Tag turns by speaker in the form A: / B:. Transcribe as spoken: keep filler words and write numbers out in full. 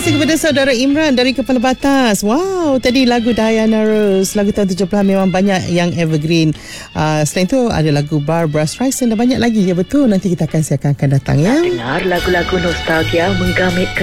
A: kasih kepada saudara Imran dari Kepala Batas. Wow, tadi lagu Diana Ross, lagu tahun tujuh puluhan memang banyak yang evergreen. Uh, selain itu ada lagu Barbra Streisand dan banyak lagi. Ya betul, nanti kita akan siapkan akan datang ya.
B: Dengar lagu-lagu nostalgia menggamit